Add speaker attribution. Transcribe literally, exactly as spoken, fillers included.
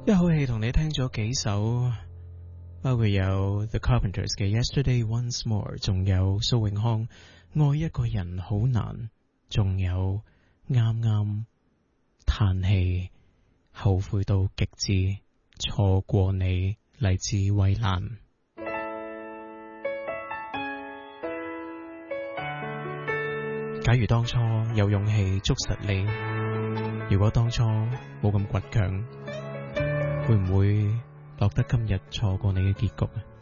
Speaker 1: 一口氣同你聽咗幾首，包括有 The Carpenters 嘅 Yesterday Once More， 仲有蘇永康愛一個人好難，仲有啱啱嘆氣後悔到極致錯過你，嚟自衛蘭。假如當初有勇氣捉實你，如果當初冇咁倔強，會唔會落得今日錯過你嘅結局啊？